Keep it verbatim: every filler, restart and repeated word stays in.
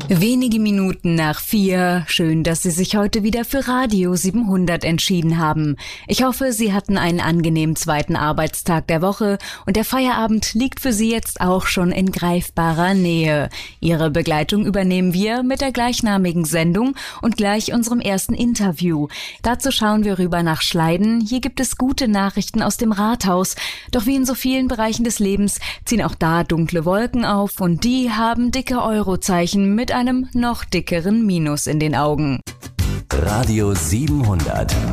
Wenige Minuten nach vier. Schön, dass Sie sich heute wieder für Radio siebenhundert entschieden haben. Ich hoffe, Sie hatten einen angenehmen zweiten Arbeitstag der Woche und der Feierabend liegt für Sie jetzt auch schon in greifbarer Nähe. Ihre Begleitung übernehmen wir mit der gleichnamigen Sendung und gleich unserem ersten Interview. Dazu schauen wir rüber nach Schleiden. Hier gibt es gute Nachrichten aus dem Rathaus. Doch wie in so vielen Bereichen des Lebens ziehen auch da dunkle Wolken auf und die haben dicke Eurozeichen mit einem noch dickeren Minus in den Augen. Radio siebenhundert.